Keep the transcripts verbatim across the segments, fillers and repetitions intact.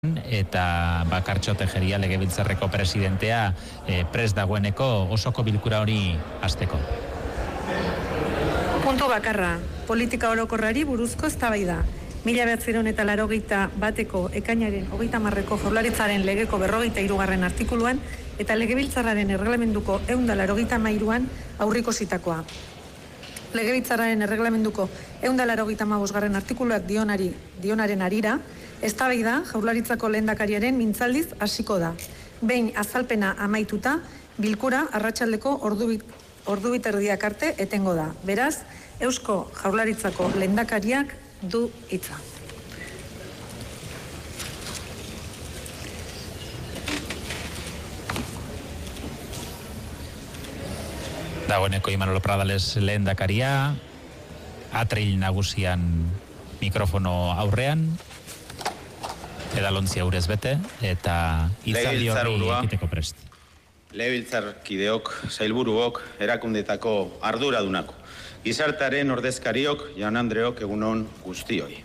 eta Bakartxo Tejeria legebiltzarreko presidentea e, prest dagoeneko osoko bilkura hori hasteko. Puntu bakarra, politika orokorrari buruzko eztabaida. Mila bederatziehun eta laurogeita bateko ekainaren hogeita hamarreko Jaurlaritzaren legeko berrogeita hirugarren artikuluan eta legebiltzarraren erreglamenduko ehun eta laurogeita hamairuan aurreikusitakoa. Legebiltzarraren erreglamenduko ehun eta laurogeita hamabosgarren artikuluak dionari dionaren harira, eztabaida Jaurlaritzako lehendakariaren mintzaldiz hasiko da. Behin azalpena amaituta, bilkura arratsaldeko ordu ordu biterdiak arte etengo da. Beraz, Eusko Jaurlaritzako lehendakariak du hitza. Dagoeneko Imanol Pradales lehendakaria, atril nagusian mikrofono aurrean, edalontzi aurrez bete, eta hitzaldi hori egiteko prest. Legebiltzarkideok, sailburuok, erakundetako arduradunako, gizartearen ordezkariok, Jaun Andreok, egunon guztioi.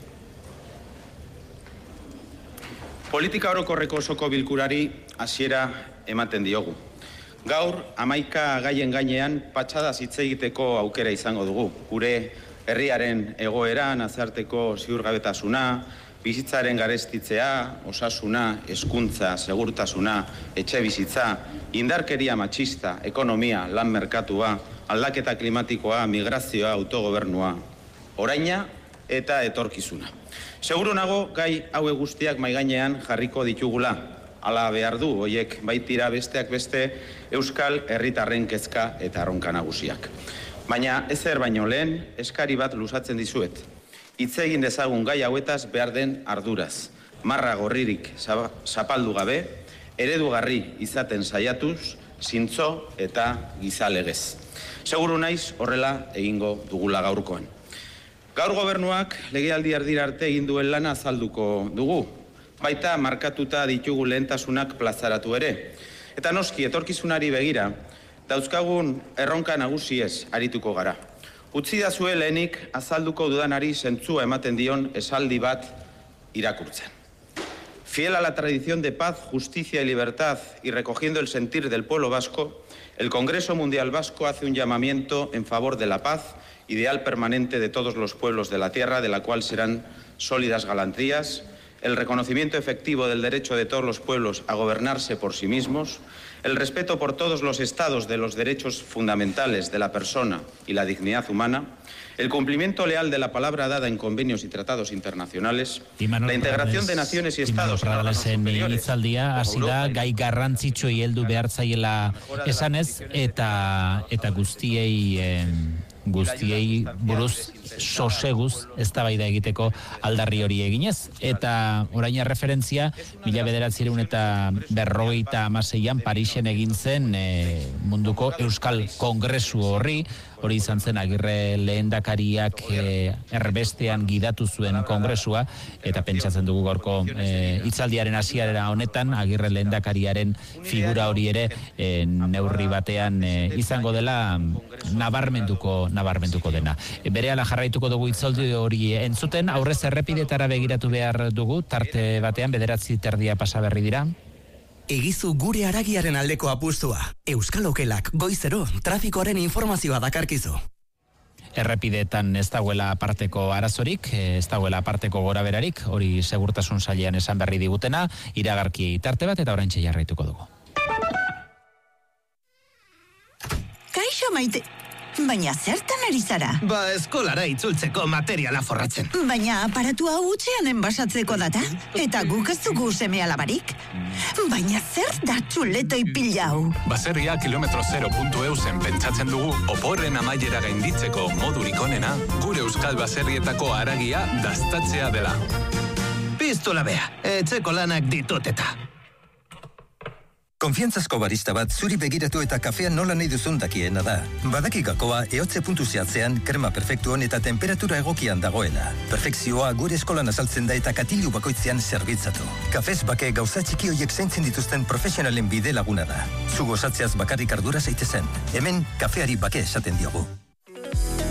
Politika orokorreko osoko bilkurari hasiera ematen diogu. Gaur, hamaika gaien gainean patxadaz hitz egiteko aukera izango dugu. Gure herriaren egoera, nazarteko ziurgabetasuna, bizitzaren garestitzea, osasuna, hezkuntza, segurtasuna, etxe bizitza, indarkeria matxista, ekonomia, lan merkatua, aldaketa klimatikoa, migrazioa, autogobernua, oraina eta etorkizuna. Seguru nago gai haue guztiak maigainean jarriko ditugula. Hala behar du, hoiek baitira besteak beste Euskal Herritarren kezka eta erronka nagusiak. Baina ezer baino lehen, eskari bat luzatzen dizuet. Hitz egin dezagun gai hauetaz behar den arduraz. Marra gorririk zapaldu gabe, eredugarri izaten saiatuz, zintzo eta gizalegez. Seguru naiz horrela egingo dugula gaurkoan. Gaur gobernuak legealdi erdira arte egin duen lana azalduko dugu. Baita markatuta ditugu lehentasunak plazaratu ere. Eta noski etorkizunari begira, dauzkagun erronka nagusiez arituko gara. Utzi da zue lehenik azalduko dudanari zentzua ematen dion esaldi bat irakurtzen. Fiel a la tradición de paz, justicia y libertad y recogiendo el sentir del pueblo vasco, el Congreso Mundial Vasco hace un llamamiento en favor de la paz, ideal permanente de todos los pueblos de la tierra, de la cual serán sólidas garantías, el reconocimiento efectivo del derecho de todos los pueblos a gobernarse por sí mismos, el respeto por todos los estados de los derechos fundamentales de la persona y la dignidad humana, el cumplimiento leal de la palabra dada en convenios y tratados internacionales, la integración de naciones y estados en órganos superiores. Hitzaldia hasi da gai garrantzitsuei heldu behar zaiela esanez eta eta guztiei eh, guztiei buruz soseguz eztabaida egiteko aldarri hori eginez. Eta orain referentzia mila bederatziehun eta berrogeita hamaseian Parisen egin zen e, munduko Euskal Kongresu horri, hori izan zen Agirre lehendakariak e, erbestean gidatu zuen kongresua, eta pentsatzen dugu gaurko e, hitzaldiaren hasiera honetan Agirre lehendakariaren figura hori ere e, neurri batean e, izango dela nabarmenduko nabarmenduko dena. E, berehala jarraituko dugu hitzaldi hori entzuten, aurrez errepidetara begiratu behar dugu, tarte batean bederatzi terdia pasa berri dira. Egizu gure haragiaren aldeko apustua. Euskal Okelak goizero trafikoaren informazioa dakarkizu. Errepidetan ez dagoela aparteko arazorik, ez dagoela aparteko goraberarik, hori segurtasun sailean esan berri digutena, iragarki tarte bat eta oraintxe jarraituko dugu. Kaixo Maite, baina zertan ari zara? Ba, eskolara itzultzeko materiala forratzen. Baina aparatu hau utxean enbasatzeko data? Eta guk ez dugu seme alabarik? Baina zer da txuletoi pila hau? Baserria kilometro zero puntu eusen pentsatzen dugu oporren amaiera gainditzeko modurik onena gure euskal baserrietako haragia daztatzea dela. Pistola bea, etxeko lanak ditut eta. Konfiantzazko barista bat zuri begiratu eta kafea nola nahi duzun dakiena da. Badaki gakoa ehotze puntu zehatzean, krema perfektuan eta temperatura egokian dagoela. Perfekzioa gure eskolan azaltzen da eta katilu bakoitzean zerbitzatu. Kafez bake gauza txiki hoiek zaintzen dituzten profesionalen bide laguna da. Zu gozatzeaz bakarrik ardura zaitezen. Hemen kafeari bake esaten diogu.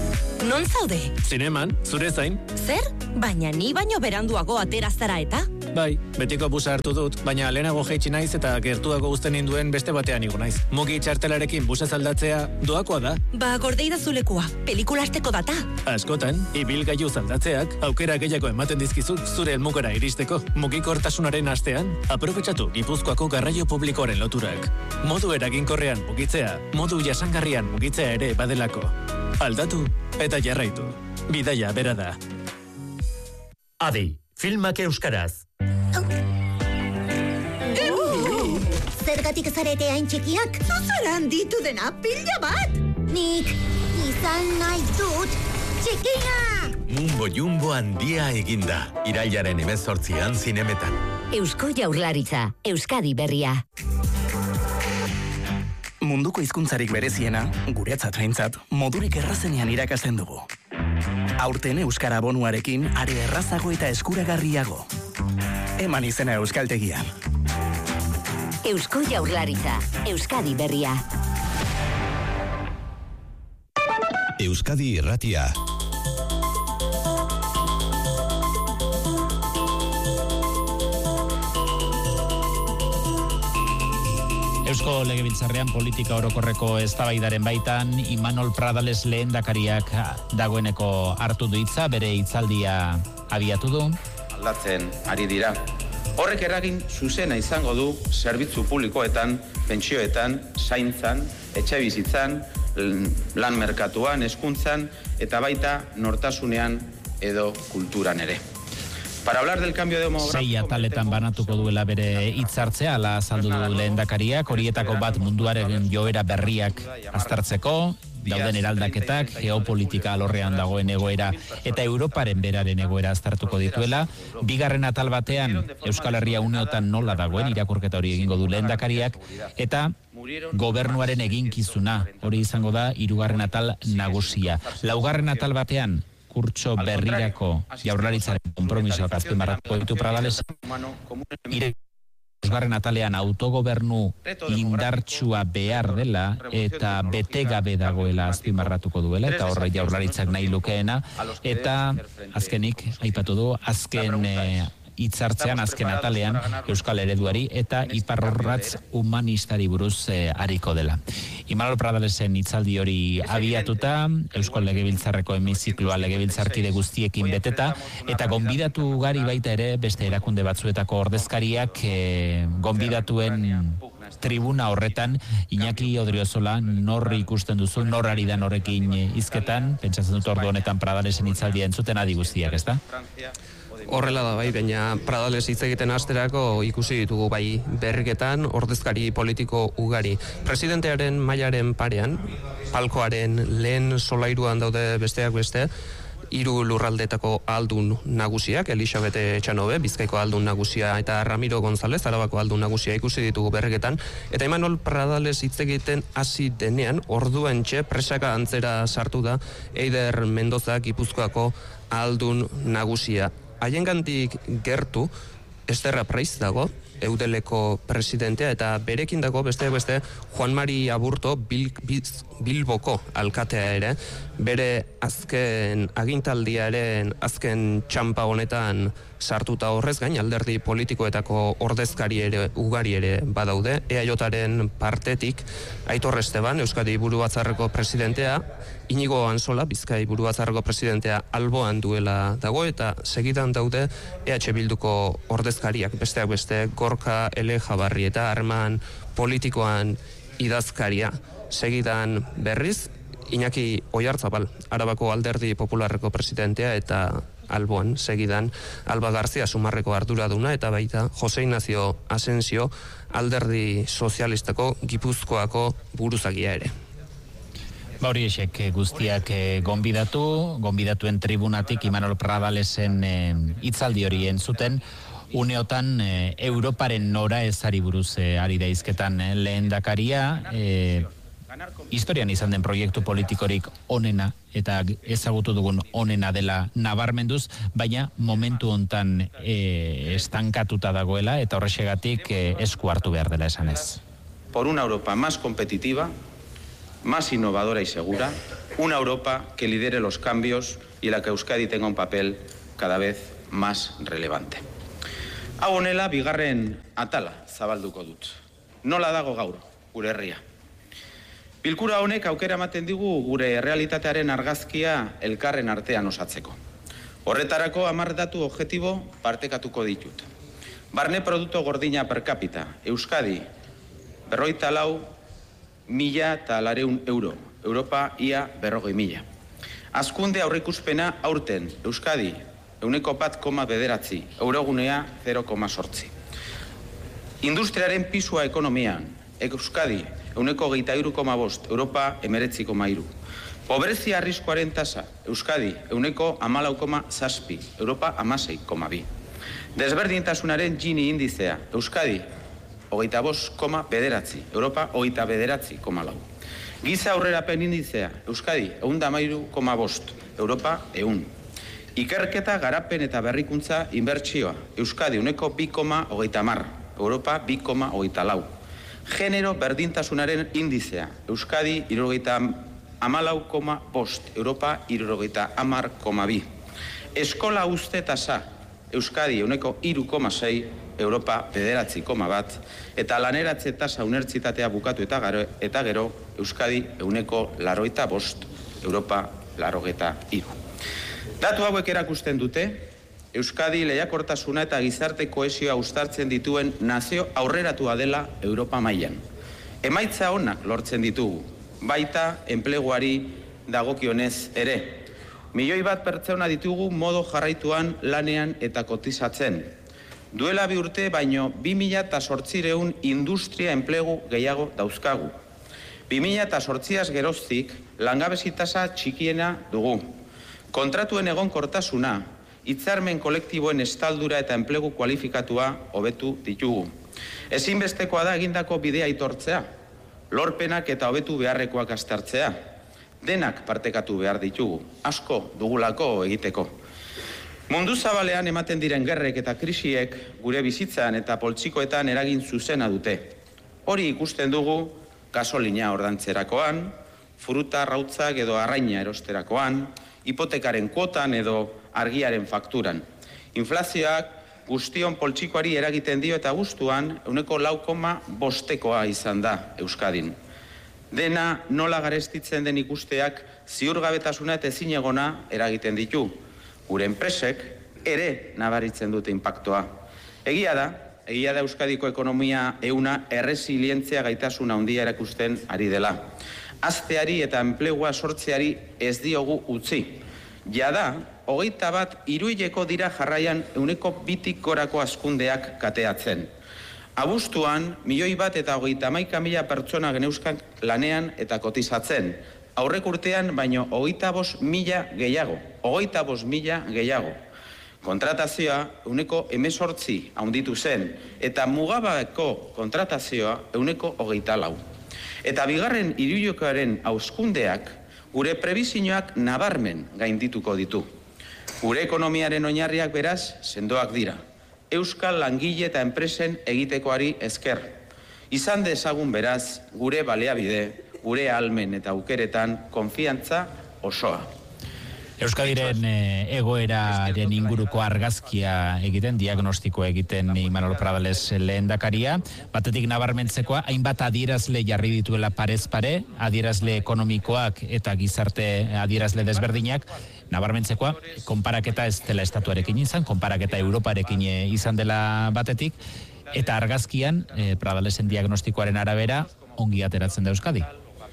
Non zaude? Zineman, zure zain. Zer? Baina ni baino beranduago atera zara eta? Bai, betiko busa hartu dut, baina lehenago jaitsi naiz eta gertuako uzten ninduen beste batean igo naiz. Mugi txartelarekin busa aldatzea doakoa da. Ba, gordeida zulekua, pelikula asteko data. Askotan, ibilgailu aldatzeak aukera gehiago ematen dizkizu zure helmugara iristeko. Mugikortasunaren astean, aprobetxatu Gipuzkoako garraio publikoaren loturak. Modu eraginkorrean mugitzea, modu jasangarrian mugitzea ere badelako. Aldatu eta jarraitu. Bidaia bera da. Adi, filmak euskaraz. Zergatik zarete hain txikiak? Zuzeran ditu dena pila bat! Nik izan nahi dut txikia! Mumbo Jumbo handia eginda. Irailaren hemezortzian zinemetan. Eusko Jaurlaritza, Euskadi berria. Munduko hizkuntzarik bereziena, guretzat behintzat, modurik errazenean irakasten dugu. Aurten Euskara bonuarekin are errazago eta eskuragarriago. Eman izena Euskaltegian. Eusko Jaurlaritza, Euskadi berria. Euskadi irratia. Eusko Legebiltzarrean politika orokorreko eztabaidaren baitan Imanol Pradales lehendakariak dagoeneko hartu du hitza, bere hitzaldia abiatu du. Aldatzen ari dira. Horrek eragin zuzena izango du zerbitzu publikoetan, pentsioetan, zaintzan, etxebizitzan, lan merkatuan, hezkuntzan eta baita nortasunean edo kulturan ere. Para hablar del cambio demográfico... Sei ataletan banatuko duela bere hitzartzea, ala azaldu du lehendakariak, horietako bat munduaren joera berriak aztertzeko, dauden eraldaketak, geopolitika alorrean dagoen egoera eta Europaren beraren egoera aztertuko dituela. Bigarren atal batean Euskal Herria uneotan nola dagoen irakurketa hori egingo du lehendakariak, eta gobernuaren eginkizuna hori izango da hirugarren atal nagusia. Laugarren atal batean kurtso berrirako Jaurlaritzaren konpromisoak azpimarratuko ditu Pradales. Bosgarren atalean autogobernu indartsua behar dela eta bete gabe dagoela azpimarratuko duela, eta horre Jaurlaritzak nahi lukeena, eta azkenik aipatu du azken hitzartzean, azken atalean Euskal Ereduari eta iparrorratz humanistari buruz eh, ariko dela. Imanol Pradalesen hitzaldi hori abiatuta, Euskal Legebiltzarreko hemizikloa legebiltzarkide guztiekin beteta, eta gonbidatu ugari baita ere beste erakunde batzuetako ordezkariak eh, gonbidatuen tribuna horretan. Iñaki Odriozola, nor ikusten duzu, nor ari da horrekin hizketan, pentsatzen dut ordu honetan Pradalesen hitzaldia entzuten adi guztiak, ezta? Horrela da bai, baina Pradales hitz egiten hasterako ikusi ditugu bai berriketan ordezkari politiko ugari. Presidentearen mailaren parean, palkoaren lehen solairuan daude besteak beste, hiru lurraldetako aldun nagusiak, Elisabete Etxanobe, Bizkaiko aldun nagusia, eta Ramiro González, Arabako aldun nagusia ikusi ditugu berriketan, eta Imanol Pradales hitz egiten hasi denean, orduantxe presaka antzera sartu da Eider Mendoza, Gipuzkoako aldun nagusia. Haiengandik gertu, Ester Apraiz dago, Eudeleko presidentea, eta berekin dago beste beste Juan Mari Aburto Bil, Bil, Bilboko alkatea ere, bere azken agintaldiaren azken txampa honetan sartuta horrez gain, alderdi politikoetako ordezkari ere ugari ere badaude, E A Jaren partetik Aitor Esteban, Euskadi Burubatzarreko presidentea, Inigo Ansola, Bizkai Burubatzarreko presidentea alboan duela dago, eta segidan daude E H Bilduko ordezkariak, besteak beste Gorka Elejabarri eta Arman politikoan idazkaria. Segidan berriz Iñaki Oiartzabal, Arabako Alderdi Popularreko presidentea, eta alboan segidan Alba Garzia Sumarreko arduraduna, eta baita Jose Ignacio Asensio, Alderdi Sozialistako Gipuzkoako buruzagia ere. Ba hori esek guztiak eh, gonbidatu, gonbidatuen tribunatik Imanol Pradalesen hitzaldi eh, hori entzuten, uneotan eh, Europaren nora ezari buruz eh, ari daizketan eh, lehendakaria, eh, historian izan den proiektu politikorik onena eta ezagutu dugun onena dela nabarmenduz, baina momentu hontan e, estankatuta dagoela eta horrexegatik e, esku hartu behar dela esanez. Por una Europa más competitiva, más innovadora y segura, una Europa que lidere los cambios y en la que Euskadi tenga un papel cada vez más relevante. Hau honela bigarren atala zabalduko dut. Nola dago gaur gure herria? Bilkura honek aukera ematen digu gure errealitatearen argazkia elkarren artean osatzeko. Horretarako hamar datu objektibo partekatuko ditut. Barne produktu gordina per capita, Euskadi, berroita lau mila eta lareun euro, Europa ia berrogei mila. Azkunde aurreikuspena aurten, Euskadi, euneko bat koma bederatzi, eurogunea zero koma sortzi. Industriaren pisua ekonomian, Euskadi, euneko geita iru koma bost, Europa emeretzi koma iru. Pobrezia arriskuaren tasa, Euskadi, euneko amalau koma zazpi, Europa amasei koma bi. Desberdintasunaren Gini indizea, Euskadi, hogeita bost koma bederatzi, Europa hogeita bederatzi koma lau. Giza aurrerapen indizea, Euskadi, eun da mairu koma bost, Europa eun. Ikerketa, garapen eta berrikuntza inbertsioa, Euskadi, euneko bi koma hogeita mar, Europa bi koma hogeita lau. Genero berdintasunaren indizea, Euskadi, hirurogeita hamalau koma bost, Europa hirurogeita hamar koma bi. Eskola uzte tasa, Euskadi euneko hiru koma sei, Europa bederatzi koma bat, eta laneratze tasa unibertsitatea bukatu eta gero, eta gero Euskadi euneko larogeita bost, Europa larogeita hiru. Datu hauek erakusten dute, Euskadi lehiakortasuna eta gizarte kohesioa uztartzen dituen nazio aurreratua dela Europa mailan. Emaitza onak lortzen ditugu, baita enpleguari dagokionez ere. Milioi bat pertsona ditugu modo jarraituan lanean eta kotizatzen. Duela bi urte baino bi mila zortziehun industria enplegu gehiago dauzkagu. bi mila zortziaz geroztik langabezi tasa txikiena dugu. Kontratuen egonkortasuna, hitzarmen kolektiboen estaldura eta enplegu kualifikatua hobetu ditugu. Ezinbestekoa da egindako bidea aitortzea, lorpenak eta hobetu beharrekoak aztertzea. Denak partekatu behar ditugu, asko dugulako egiteko. Mundu zabalean ematen diren gerrek eta krisiek gure bizitzan eta poltsikoetan eragin zuzena dute. Hori ikusten dugu gasolina ordantzerakoan, fruta, arrautzak edo arraina erosterakoan, hipotekaren kuotan edo argiaren fakturan. Inflazioak guztion poltsikoari eragiten dio eta guztuan euneko lau koma bostekoa izan da Euskadin. Dena nola garestitzen den ikusteak ziurgabetasuna eta ezinegona eragiten ditu. Gure enpresek ere nabaritzen dute inpaktoa. Egia da, egia da Euskadiko ekonomia euna erresilientzia gaitasuna handia erakusten ari dela. Azteari eta enplegua sortzeari ez diogu utzi. Jada, hogeita bat hiruhileko dira jarraian euneko bitik gorako hazkundeak kateatzen. Abuztuan, milioi bat eta hogeita hamaika mila pertsona geneuzkan lanean eta kotizatzen. Aurrek urtean, baino hogeita bost mila gehiago. Hogeita bost mila gehiago. Kontratazioa euneko hemezortzi handitu zen, eta mugabeko kontratazioa euneko hogeita lau. Eta bigarren hiruhilekoaren hauskundeak gure prebizioak nabarmen gaindituko ditu. Gure ekonomiaren oinarriak beraz sendoak dira. Euskal langile eta enpresen egitekoari esker. Izan dezagun beraz gure baliabide, gure ahalmen eta aukeretan konfiantza osoa. Euskadiren egoeraren inguruko argazkia egiten, diagnostiko egiten Imanol Pradales lehendakaria, batetik nabarmentzekoa, hainbat adierazle jarri dituela parez pare, adierazle ekonomikoak eta gizarte adierazle desberdinak, nabarmentzekoa, konparaketa ez dela estatuarekin izan, konparaketa Europarekin izan dela batetik, eta argazkian, Pradalesen diagnostikoaren arabera, ongi ateratzen da Euskadi.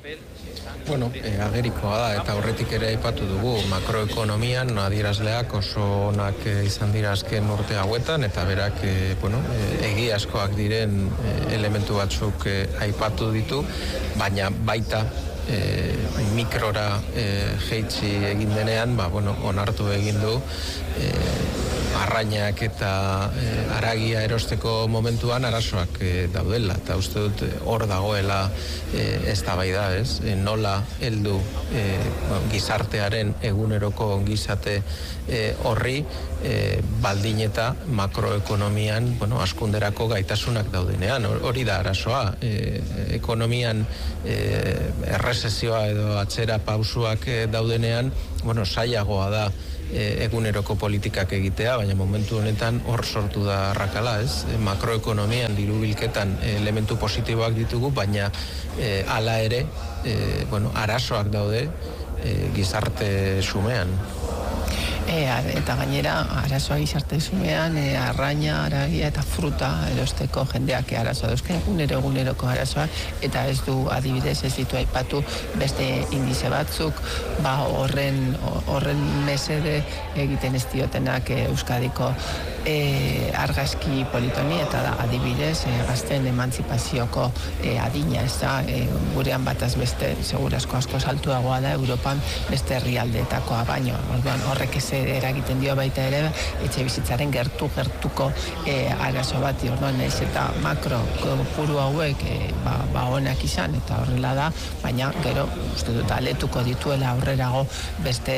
Bueno, e, agerikoa da, eta horretik ere aipatu dugu makroekonomian adierazleak oso onak izan dira azken urte hauetan, eta berak e, bueno, e, egiazkoak diren e, elementu batzuk e, aipatu ditu, baina baita e, mikrora e, jeitsi egin denean, ba, bueno, onartu egin du e, arrainak eta e, aragia erosteko momentuan arazoak e, daudela, eta uste dut hor dagoela e, eztabaida, ez? E, nola heldu e, gizartearen eguneroko ongizate e, horri e, baldin eta makroekonomian, bueno, askunderako gaitasunak daudenean, hori da arazoa. E, ekonomian e, errezesioa edo atzera pausuak e, daudenean, bueno, sailagoa da eguneroko politikak egitea, baina momentu honetan hor sortu da arrakala, ez? Makroekonomian, diru bilketan elementu positiboak ditugu, baina e, hala ere, e, bueno, arazoak daude e, gizarte sumean. E, eta gainera, arazoa gizarte zumean, e, arraina, aragia eta fruta erosteko jendeak arazoa dauzke, egunero eguneroko arazoa, eta ez du adibidez ez ditu aipatu beste indize batzuk, ba horren, horren mesede egiten ez diotenak e, Euskadiko e, argazki politoni, eta da adibidez e, gazten emantzipazioko e, adina, ez da, e, gurean bataz beste segurazko asko saltuagoa da Europan beste herrialdeetakoa baino, orduan horrek ez eragiten dio baita ere etxe bizitzaren gertu gertuko e, arazo bat, orduan naiz eta makro puru hauek e, ba, ba onak izan eta horrela da, baina gero uste dut aletuko dituela aurrerago beste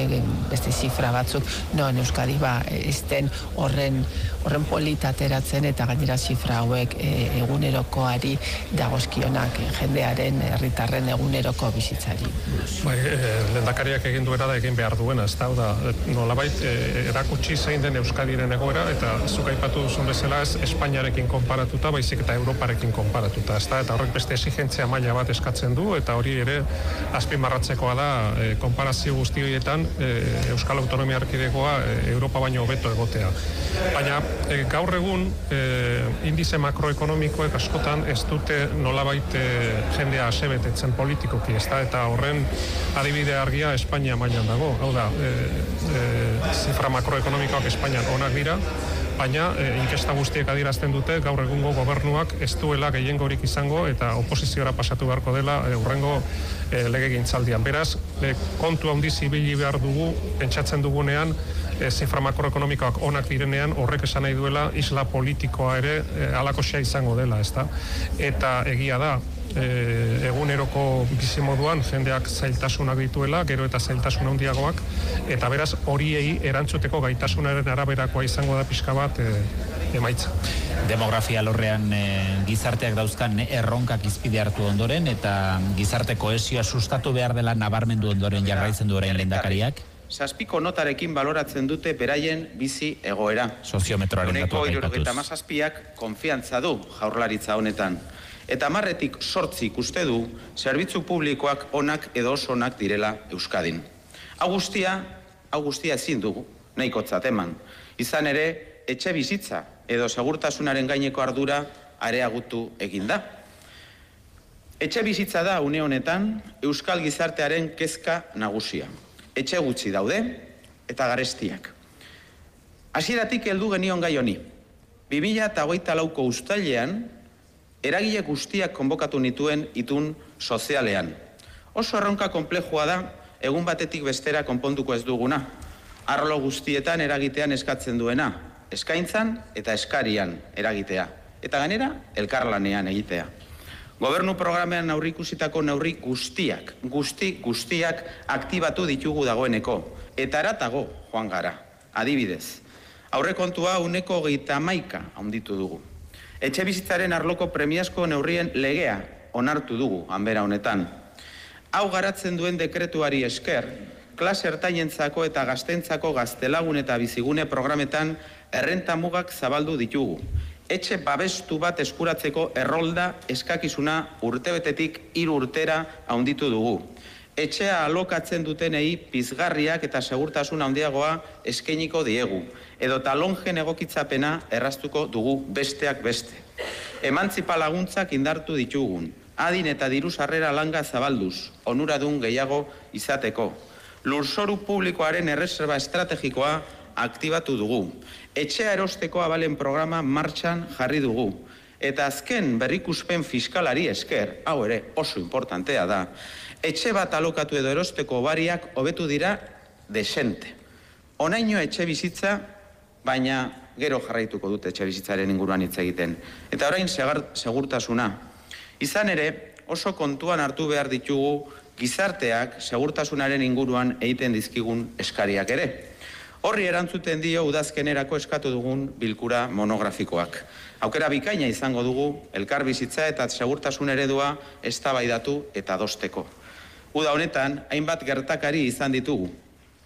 beste zifra batzuk non Euskadi ba ezten horren horren polita ateratzen eta gainera zifra hauek e, egunerokoari dagozkionak e, jendearen herritarren eguneroko bizitzari. Bai, e, lehendakariak egin duena da egin behar duena, ez da, da nolabait e, erakutsi zein den Euskadiren egoera eta zuk aipatu duzun bezala ez Espainiarekin konparatuta, baizik eta Europarekin konparatuta, ez da, eta horrek beste exigentzia maila bat eskatzen du eta hori ere azpimarratzekoa da e, konparazio guzti horietan e, Euskal Autonomia Erkidegoa e, Europa baino hobeto egotea. Baina e, gaur egun e, indize makroekonomikoek askotan ez dute nolabait e, jendea asebetetzen politikoki, ez da, eta horren adibide argia Espainia mailan dago, hau da, e, e, zifra makroekonomikoak Espainian onak dira, baina e, inkesta guztiek adierazten dute gaur egungo gobernuak ez duela gehiengorik izango eta oposiziora pasatu beharko dela e, hurrengo e, legegintzaldian. Beraz, e, kontu handiz ibili behar dugu, pentsatzen dugunean, e, zifra makroekonomikoak onak direnean, horrek esan nahi duela isla politikoa ere e, alakoxea izango dela, ezta? Eta egia da, E, eguneroko bizimoduan jendeak zailtasunak dituela, gero eta zailtasun handiagoak, eta beraz horiei erantzuteko gaitasunaren araberakoa izango da pixka bat e, emaitza. Demografia lorrean e, gizarteak dauzkan erronkak izpide hartu ondoren, eta gizarte kohesioa sustatu behar dela nabarmendu ondoren jarraitzen du orain lehendakariak. Zazpiko notarekin baloratzen dute beraien bizi egoera. Soziometroaren datuak aipatuz. Hirurogeita hamazazpiak konfiantza du Jaurlaritza honetan. Eta marretik sortzi ikuste du zerbitzu publikoak onak edo oso onak direla Euskadin. Hau guztia, hau guztia ezin dugu, nahikotzat eman. Izan ere, etxe bizitza edo segurtasunaren gaineko ardura areagutu egin da. Etxe bizitza da une honetan Euskal gizartearen kezka nagusia. Etxe gutxi daude eta garestiak. Hasieratik heldu genion gai honi. bi mila hogeita lauko uztailean eragile guztiak konbokatu nituen itun sozialean. Oso erronka konplexua da, egun batetik bestera konponduko ez duguna. Arlo guztietan eragitean eskatzen duena, eskaintzan eta eskarian eragitea. Eta gainera, elkarlanean egitea. Gobernu programean aurreikusitako neurri guztiak, guzti guztiak aktibatu ditugu dagoeneko. Eta aratago joan gara, adibidez. Aurrekontua uneko hogeita hamaika handitu dugu. Etxe bizitzaren arloko premiazko neurrien legea onartu dugu hanbera honetan. Hau garatzen duen dekretuari esker, klase ertainentzako eta gaztentzako gaztelagun eta bizigune programetan errenta mugak zabaldu ditugu. Etxe babestu bat eskuratzeko errolda eskakizuna urtebetetik hiru urtera handitu dugu. Etxea alokatzen dutenei pizgarriak eta segurtasun handiagoa eskainiko diegu, edo talonjen egokitzapena erraztuko dugu besteak beste. Emantzipa laguntzak indartu ditugun, adin eta diru sarrera langa zabalduz, onuradun gehiago izateko. Lurzoru publikoaren erreserba estrategikoa aktibatu dugu. Etxea erosteko abalen programa martxan jarri dugu. Eta azken berrikuspen fiskalari esker, hau ere oso importantea da, etxe bat alokatu edo erosteko bariak hobetu dira desente. Onaino etxe bizitza, baina gero jarraituko dute etxe bizitzaren inguruan hitz egiten. Eta orain segurtasuna. Izan ere, oso kontuan hartu behar ditugu gizarteak segurtasunaren inguruan egiten dizkigun eskariak ere. Horri erantzuten dio udazkenerako eskatu dugun bilkura monografikoak. Aukera bikaina izango dugu elkar bizitza eta segurtasun eredua eztabaidatu eta adosteko. Uda honetan, hainbat gertakari izan ditugu.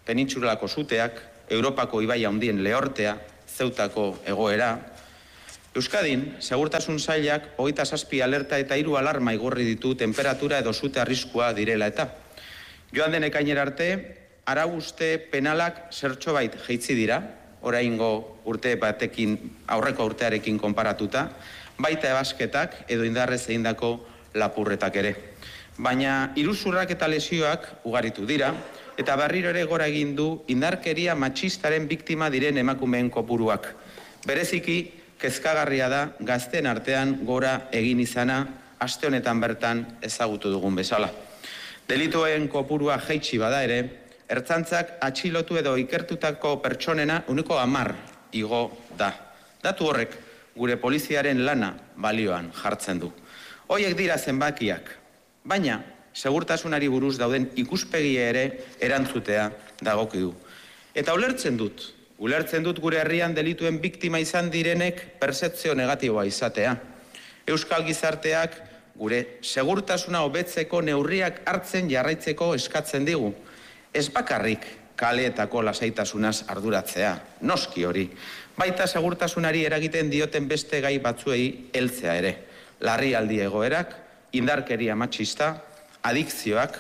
penintsulako suteak, Europako ibai handien lehortea, Zeutako egoera. Euskadin, segurtasun sailak hogeita zazpi alerta eta hiru alarma igorri ditu temperatura edo sute arriskua direla eta. Joan den ekainera arte, arau uste penalak zertxobait jaitsi dira, oraingo urte batekin, aurreko urtearekin konparatuta, baita ebasketak edo indarrez egindako lapurretak ere. Baina iruzurrak eta lesioak ugaritu dira, eta berriro ere gora egin du indarkeria matxistaren biktima diren emakumeen kopuruak. Bereziki, kezkagarria da gazteen artean gora egin izana aste honetan bertan ezagutu dugun bezala. Delituen kopurua jaitsi bada ere, ertzaintzak atxilotu edo ikertutako pertsonena uneko hamar igo da. Datu horrek gure poliziaren lana balioan jartzen du. Hoiek dira zenbakiak, baina segurtasunari buruz dauden ikuspegia ere erantzutea dagokigu. Eta ulertzen dut, ulertzen dut gure herrian delituen biktima izan direnek pertzepzio negatiboa izatea. Euskal gizarteak gure segurtasuna hobetzeko neurriak hartzen jarraitzeko eskatzen digu. Ez bakarrik kaleetako lasaitasunaz arduratzea, noski hori. Baita segurtasunari eragiten dioten beste gai batzuei heltzea ere. Larrialdi egoerak, indarkeria matxista, adikzioak,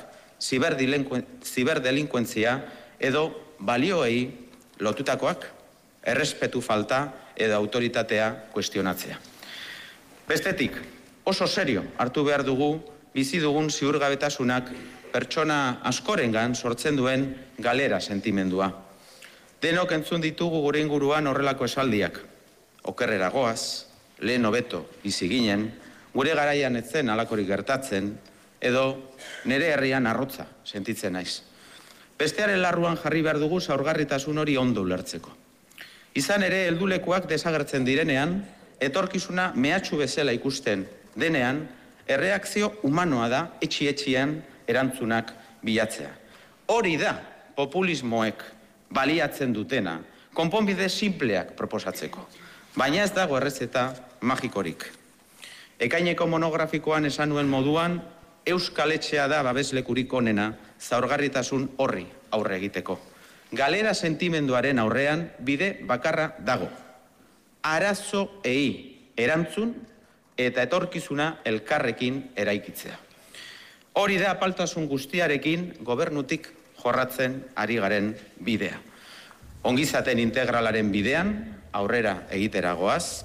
ziberdelinkuentzia edo balioei lotutakoak, errespetu falta edo autoritatea kuestionatzea. Bestetik, oso serio hartu behar dugu bizi dugun ziurgabetasunak pertsona askorengan sortzen duen galera sentimendua. Denok entzun ditugu gure inguruan horrelako esaldiak. Okerrera goaz, lehen hobeto bizi ginen, gure garaian ez zen halakorik gertatzen, edo nere herrian arrotza sentitzen naiz. Bestearen larruan jarri behar dugu zaurgarritasun hori ondo ulertzeko. Izan ere, heldulekuak desagertzen direnean, etorkizuna mehatxu bezala ikusten denean, erreakzio humanoa da etxi-etxian erantzunak bilatzea. Hori da populismoek baliatzen dutena, konponbide simpleak proposatzeko. Baina ez dago errezeta magikorik. Ekaineko monografikoan esan nuen moduan, Euskal Etxea da babeslekurik onena zaurgarritasun horri aurre egiteko. Galera sentimenduaren aurrean bide bakarra dago. Arazoei erantzun eta etorkizuna elkarrekin eraikitzea. Hori da apaltasun guztiarekin gobernutik jorratzen ari garen bidea. Ongizaten integralaren bidean aurrera egitera goaz,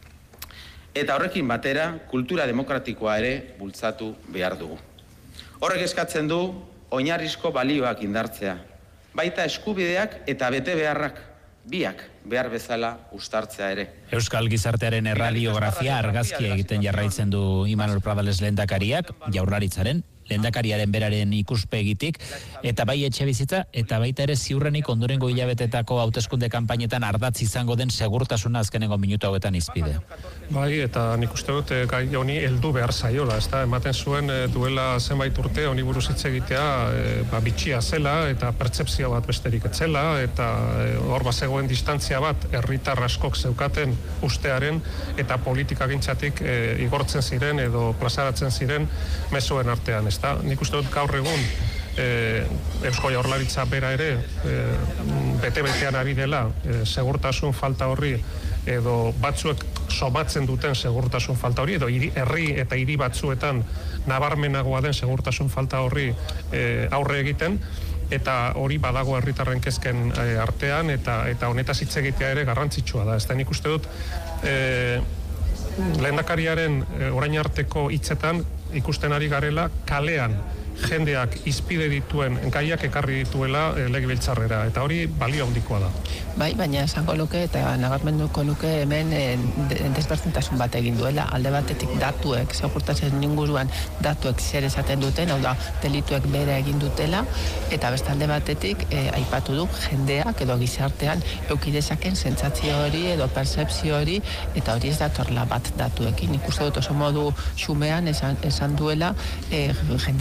eta horrekin batera kultura demokratikoa ere bultzatu behar dugu. Horrek eskatzen du oinarrizko balioak indartzea, baita eskubideak eta bete beharrak biak behar bezala uztartzea ere. Euskal gizartearen erradiografia argazkia egiten jarraitzen du Imanol Pradales lehendakariak, Jaurlaritzaren lehendakariaren beraren ikuspegitik, eta bai etxebizitza, eta baita ere ziurrenik ondorengo hilabetetako hauteskunde kanpainetan ardatz izango den segurtasuna azkenengo minutu hauetan izpide. Bai, eta nik uste dut gai honi heldu behar zaiola, ez da, ematen zuen duela zenbait urte honi buruz hitz egitea ba, bitxia zela, eta pertzepzio bat besterik etzela, eta hor bazegoen distantzia bat herritar askok zeukaten ustearen, eta politikagintzatik e, igortzen ziren edo plazaratzen ziren mezuen artean. Da, nik uste dut gaur egun e, Eusko Jaurlaritza bera ere e, bete-betean ari dela e, segurtasun falta horri edo batzuek somatzen duten segurtasun falta hori edo hiri, herri eta hiri batzuetan nabarmenagoa den segurtasun falta horri e, aurre egiten, eta hori badago herritarren kezken e, artean eta eta honetaz hitz egitea ere garrantzitsua da. Ez da, nik uste dut e, lehendakariaren e, orain arteko hitzetan ikusten ari garela kalean jendeak izpide dituen gaiak ekarri dituela e, legebiltzarrera, eta hori balio handikoa da. Bai, baina esango luke eta nabarmenduko luke hemen e, desberdintasun bat egin duela, alde batetik datuek, segurtasun inguruan datuek zer esaten duten, hau da, delituek bere egin dutela, eta beste alde batetik e, aipatu du jendeak edo gizartean eukidezaken sentsazio hori edo percepzio hori, eta hori ez datorla bat datuekin. Ikuste dut oso modu xumean esan, esan duela e, jendearen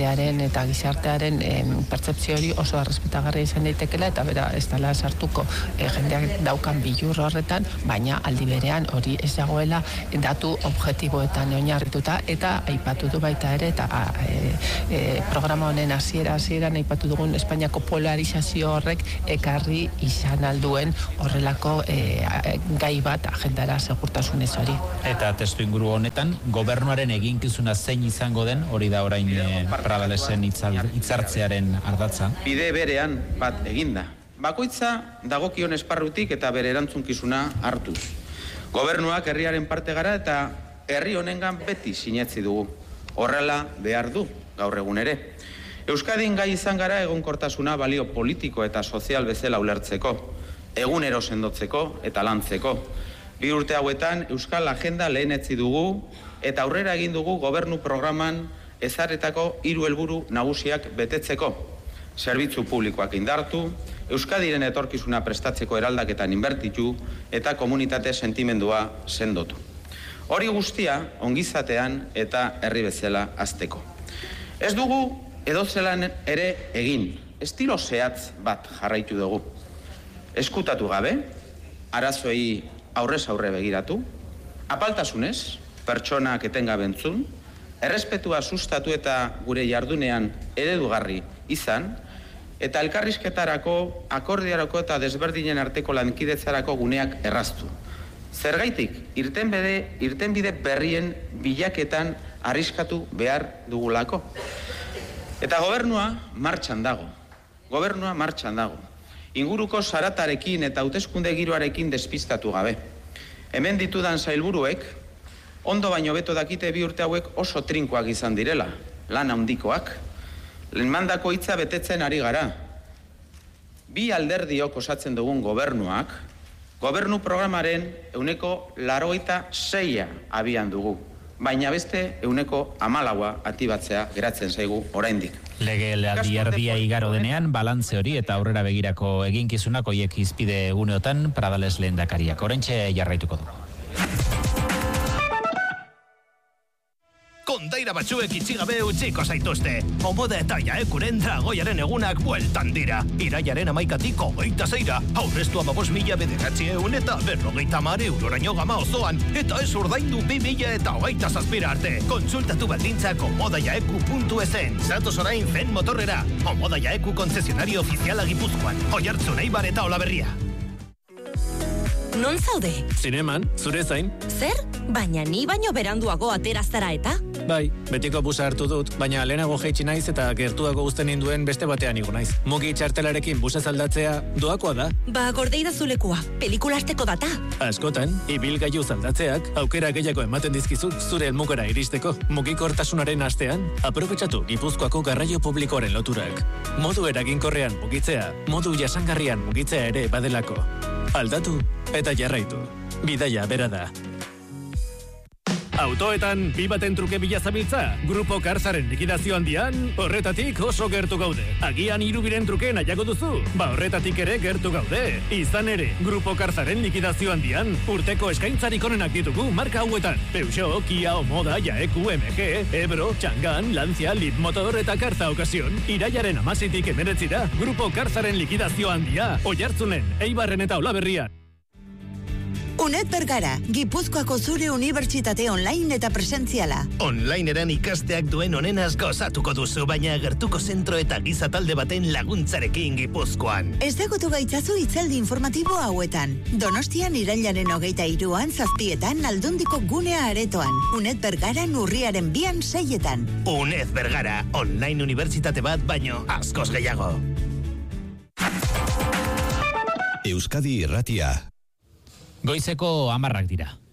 eta gizartearen pertzepzio hori oso errespetagarria izan daitekela, eta bera ez dela sartuko e, jendeak daukan bilur horretan, baina aldi berean hori ez dagoela datu objektiboetan oinarrituta, eta aipatu du baita ere, eta e, e, programa honen hasiera hasieran aipatu dugun Espainiako polarizazio horrek ekarri izan alduen horrelako e, gai bat agendara segurtasunez hori. Eta testu inguru honetan, gobernuaren eginkizuna zein izango den, hori da orain e, Pradalesen hitzartzearen ardatza. Bide berean bat eginda. Bakoitza dagokion esparrutik eta bere erantzunkizuna hartuz. Gobernuak herriaren parte gara eta herri honengan beti sinetzi dugu. Horrela behar du gaur egun ere. Euskadin gai izan gara egonkortasuna balio politiko eta sozial bezala ulertzeko, egunero sendotzeko eta lantzeko. Bi urte hauetan Euskal Agenda lehenetzi dugu eta aurrera egin dugu gobernu programan ezarritako hiru helburu nagusiak betetzeko. Zerbitzu publikoak indartu, Euskadiren etorkizuna prestatzeko eraldaketan inbertitu eta komunitate sentimendua sendotu. Hori guztia ongizatean eta herri bezala hazteko. Ez dugu edozelan ere egin, estilo zehatz bat jarraitu dugu. Eskutatu gabe, arazoei aurrez aurre begiratu, apaltasunez, pertsonak etengabe entzun, errespetua sustatu eta gure jardunean eredugarri izan, eta elkarrizketarako, akordiarako eta desberdinen arteko lankidetzarako guneak erraztu. Zergaitik, irtenbide, irtenbide berrien bilaketan arriskatu behar dugulako. Eta gobernua martxan dago. Gobernua martxan dago. Inguruko zaratarekin eta hauteskunde giroarekin despistatu gabe. Hemen ditudan sailburuek, ondo baino beto dakite bi urte hauek oso trinkoak izan direla, lan handikoak. Lehenmandako hitza betetzen ari gara. Bi alderdiok osatzen dugun gobernuak, gobernu programaren euneko laurogeita seia abian dugu. Baina beste euneko hamalaua atibatzea geratzen zaigu oraindik. Lege erdia igaro denean, balantze hori eta aurrera begirako eginkizunak hoiek hizpide eguneotan Pradales lehendakariak. Oraintxe jarraituko du. Kondaira batzuek itxigabe utziko zaituzte. Omoda eta jaekuren dragoiaren egunak bueltan dira. Iraiaren amaikatik hogeita zeira. Aurreztu amabos mila bederatzi eun eta berrogeita mare euroraino gama osoan. Eta ez urdaindu bi mila eta hogeita zazpira arte. Kontsultatu baldintzak omodajaeku puntu esen. Zatoz orain zen motorrera. Omoda Jaeku konzesionario ofiziala Gipuzkoan. Oiartzun, Eibar eta Olaberria. Non zaude? Zineman, zure zain. Zer? Baina ni baino beranduago ateraztara eta? Bai, betiko busa hartu dut, baina lehenago jaitsi naiz eta gertuago uzten induen beste batean igo naiz. Mugi txartelarekin busa zaldatzea doakoa da. Ba, gordeidazulekua, pelikula hasteko data. Askotan, ibilgailu zaldatzeak aukera gehiago ematen dizkizu zure helmugara iristeko. Mugikortasunaren astean, aprobetxatu Gipuzkoako garraio publikoaren loturak. Modu eraginkorrean mugitzea, modu jasangarrian mugitzea ere badelako. Aldatu eta jarraitu. Bidaia bera da. Autoetan bi baten truke bila zabiltza? Grupo Karzaren likidazio handian, horretatik oso gertu gaude. Agian hirubiren truke nahiago duzu? Ba horretatik ere gertu gaude. Izan ere, Grupo Karzaren likidazio handian, urteko eskaintzarik onenak ditugu marka hauetan. Peugeot, Kia, Omoda, Jaeku, M G, Ebro, Chang'an, Lancia, Leapmotor eta Karza Ocasión. Iraiaren amazitik emeretzira, Grupo Karzaren likidazio handia. Oiartzunen, Eibarren eta Olaberrian. UNED Bergara, Gipuzkoako zure unibertsitate online eta presentziala. Onlineeran ikasteak duen onenaz gozatuko duzu, baina gertuko zentro eta giza talde baten laguntzarekin Gipuzkoan. Ez dagotu gaitzazu itzaldi informatibo hauetan. Donostian irailaren hogeita hiruan zazpietan Aldundiko gunea aretoan. UNED Bergaran urriaren bian seietan. UNED Bergara, online unibertsitate bat baino askoz gehiago. Euskadi Irratia. Goizeko hamarrak dira.